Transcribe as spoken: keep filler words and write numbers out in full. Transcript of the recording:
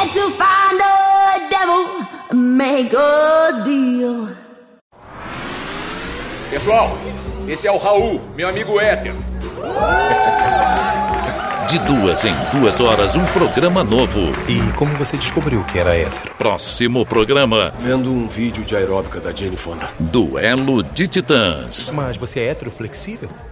And to find the devil, make a deal. Pessoal, esse é o Raul, meu amigo hétero. De duas em duas horas, um programa novo. E como você descobriu que era hétero? Próximo programa. Vendo um vídeo de aeróbica da Jane Fonda. Duelo de Titãs. Mas você é hétero flexível?